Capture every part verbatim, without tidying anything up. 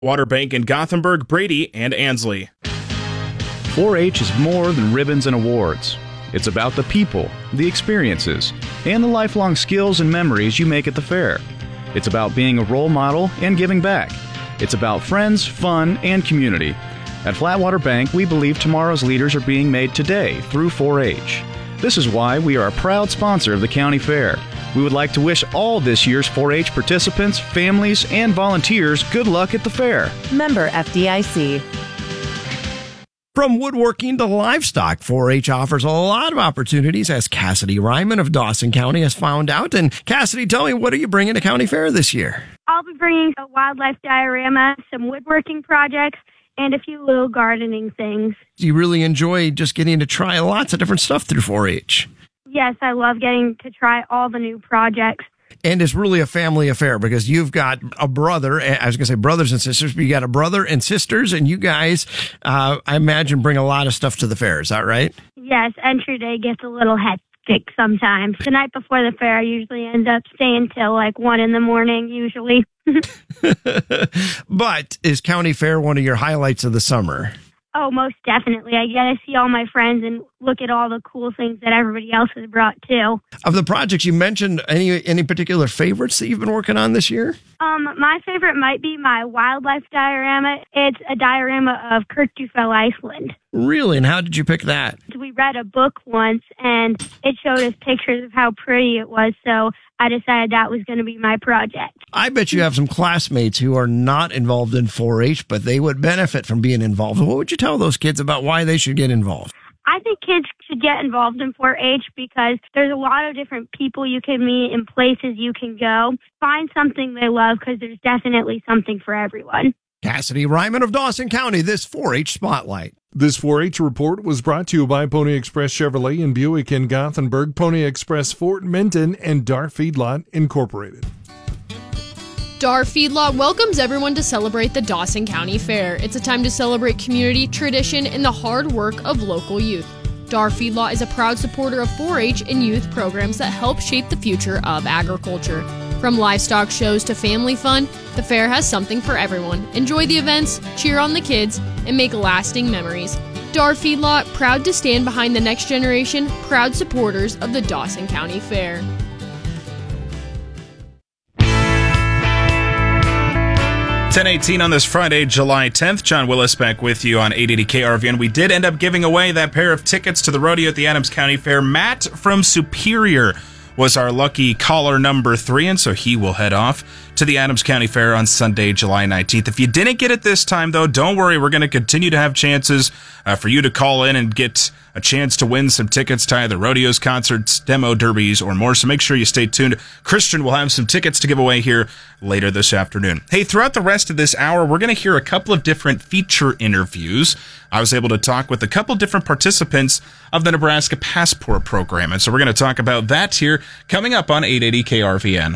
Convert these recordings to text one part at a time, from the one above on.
Waterbank in Gothenburg, Brady, and Ansley. four H is more than ribbons and awards. It's about the people, the experiences, and the lifelong skills and memories you make at the fair. It's about being a role model and giving back. It's about friends, fun, and community. At Flatwater Bank, we believe tomorrow's leaders are being made today through four H. This is why we are a proud sponsor of the county fair. We would like to wish all this year's four H participants, families, and volunteers good luck at the fair. Member F D I C. From woodworking to livestock, four H offers a lot of opportunities, as Cassidy Ryman of Dawson County has found out. And Cassidy, tell me, what are you bringing to County Fair this year? I'll be bringing a wildlife diorama, some woodworking projects, and a few little gardening things. You really enjoy just getting to try lots of different stuff through four H. Yes, I love getting to try all the new projects. And it's really a family affair because you've got a brother. I was going to say brothers and sisters, but you got a brother and sisters, and you guys, uh, I imagine, bring a lot of stuff to the fair. Is that right? Yes, entry day gets a little hectic sometimes. The night before the fair, I usually end up staying till like one in the morning, usually. But is County Fair one of your highlights of the summer? Oh, most definitely. I get to see all my friends and look at all the cool things that everybody else has brought, too. Of the projects you mentioned, any any particular favorites that you've been working on this year? Um, my favorite might be my wildlife diorama. It's a diorama of Kirkjufell, Iceland. Really? And how did you pick that? We read a book once, and it showed us pictures of how pretty it was, so I decided that was going to be my project. I bet you have some classmates who are not involved in four H, but they would benefit from being involved. What would you tell those kids about why they should get involved? I think kids should get involved in four H because there's a lot of different people you can meet and places you can go. Find something they love because there's definitely something for everyone. Cassidy Ryman of Dawson County, this four H Spotlight. This four H report was brought to you by Pony Express Chevrolet in Buick and Gothenburg, Pony Express Fort Minton, and Dar Feedlot Incorporated. Dar Feedlot welcomes everyone to celebrate the Dawson County Fair. It's a time to celebrate community, tradition, and the hard work of local youth. Dar Feedlot is a proud supporter of four H and youth programs that help shape the future of agriculture. From livestock shows to family fun, the fair has something for everyone. Enjoy the events, cheer on the kids, and make lasting memories. Dar Feedlot, proud to stand behind the next generation, proud supporters of the Dawson County Fair. ten eighteen on this Friday, July tenth. John Willis back with you on eight eighty K R V N. We did end up giving away that pair of tickets to the rodeo at the Adams County Fair. Matt from Superior was our lucky caller number three, and so he will head off to the Adams County Fair on Sunday, July nineteenth. If you didn't get it this time, though, don't worry. We're going to continue to have chances uh, for you to call in and get a chance to win some tickets to either rodeos, concerts, demo derbies, or more. So make sure you stay tuned. Christian will have some tickets to give away here later this afternoon. Hey, throughout the rest of this hour, we're going to hear a couple of different feature interviews. I was able to talk with a couple different participants of the Nebraska Passport Program, and so we're going to talk about that here coming up on eight eighty K R V N.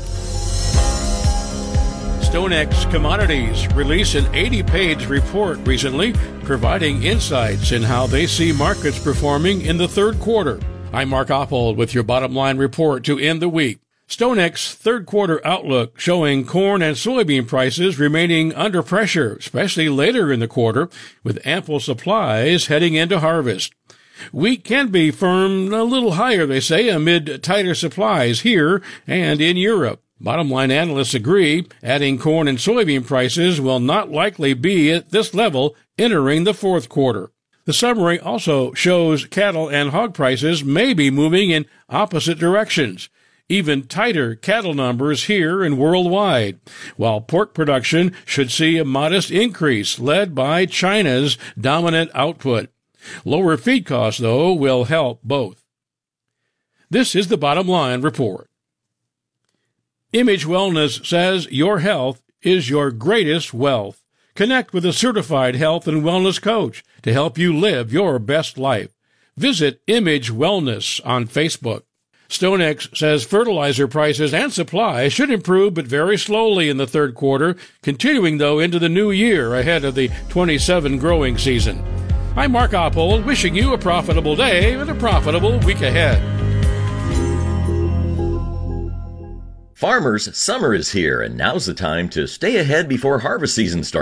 StoneX Commodities released an eighty-page report recently providing insights in how they see markets performing in the third quarter. I'm Mark Oppold with your bottom line report to end the week. StoneX third quarter outlook showing corn and soybean prices remaining under pressure, especially later in the quarter, with ample supplies heading into harvest. Wheat can be firm a little higher, they say, amid tighter supplies here and in Europe. Bottom line analysts agree, adding corn and soybean prices will not likely be at this level entering the fourth quarter. The summary also shows cattle and hog prices may be moving in opposite directions. Even tighter cattle numbers here and worldwide, while pork production should see a modest increase led by China's dominant output. Lower feed costs, though, will help both. This is the Bottom Line Report. Image Wellness says your health is your greatest wealth. Connect with a certified health and wellness coach to help you live your best life. Visit Image Wellness on Facebook. StoneX says fertilizer prices and supply should improve, but very slowly in the third quarter, continuing, though, into the new year ahead of the twenty-seven growing season. I'm Mark Oppold, wishing you a profitable day and a profitable week ahead. Farmers, summer is here, and now's the time to stay ahead before harvest season starts.